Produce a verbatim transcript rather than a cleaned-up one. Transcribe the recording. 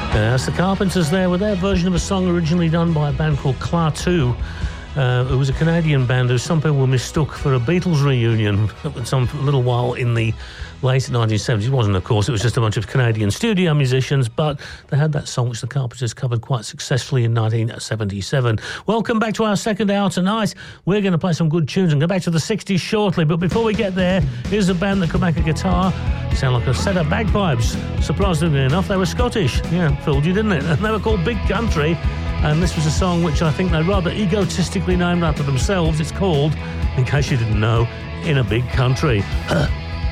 That's the Carpenters there with their version of a song originally done by a band called Klaatu. Uh, it was a Canadian band who some people mistook for a Beatles reunion some a little while in the late nineteen seventies. It wasn't, of course, it was just a bunch of Canadian studio musicians, but they had that song which the Carpenters covered quite successfully in nineteen seventy-seven. Welcome back to our second hour tonight. We're going to play some good tunes and go back to the sixties shortly, but before we get there, here's a band that could make a guitar sound like a set of bagpipes. Surprisingly enough, they were Scottish. Yeah, fooled you, didn't it? And they were called Big Country, and this was a song which I think they rather egotistically named after themselves. It's called, in case you didn't know, In a Big Country.